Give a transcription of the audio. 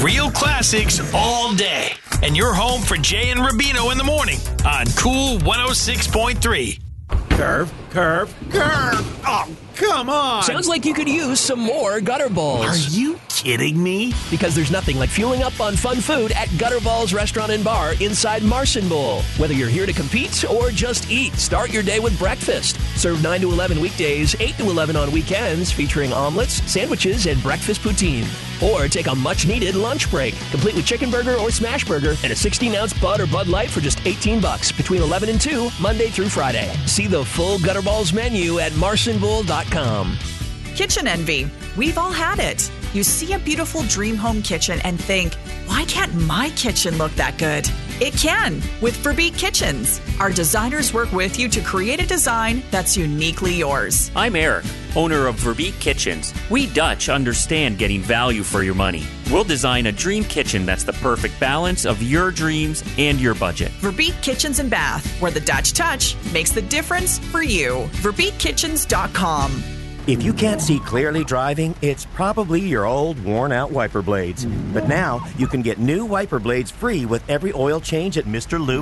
real classics all day. And you're home for Jay and Rubino in the morning on Cool 106.3. Curve. Oh, come on. Sounds like you could use some more Gutter Balls. Are you kidding me? Because there's nothing like fueling up on fun food at Gutter Balls Restaurant and Bar inside Marson Bowl. Whether you're here to compete or just eat, start your day with breakfast. Served 9 to 11 weekdays, 8 to 11 on weekends, featuring omelets, sandwiches, and breakfast poutine. Or take a much-needed lunch break, complete with chicken burger or smash burger and a 16-ounce Bud or Bud Light for just $18 between 11 and 2, Monday through Friday. See the full Gutter Balls menu at marsonbowl.com. Kitchen envy. We've all had it. You see a beautiful dream home kitchen and think, why can't my kitchen look that good? It can with Verbeek Kitchens. Our designers work with you to create a design that's uniquely yours. I'm Eric, owner of Verbeek Kitchens. We Dutch understand getting value for your money. We'll design a dream kitchen that's the perfect balance of your dreams and your budget. Verbeek Kitchens and Bath, where the Dutch touch makes the difference for you. VerbeekKitchens.com. If you can't see clearly driving, it's probably your old, worn-out wiper blades. But now, you can get new wiper blades free with every oil change at Mr. Lube.